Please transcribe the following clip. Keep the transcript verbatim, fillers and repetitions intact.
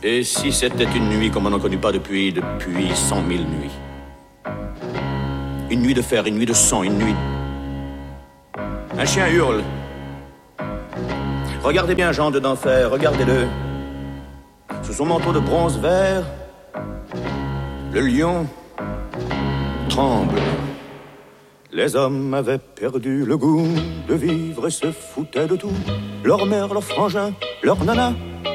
Et si c'était une nuit comme on n'en connaît pas depuis, depuis cent mille nuits? Une nuit de fer, une nuit de sang, une nuit... Un chien hurle. Regardez bien Jean de d'enfer, regardez-le. Sous son manteau de bronze vert, le lion tremble. Les hommes avaient perdu le goût de vivre et se foutaient de tout. Leur mère, leur frangin, leur nana,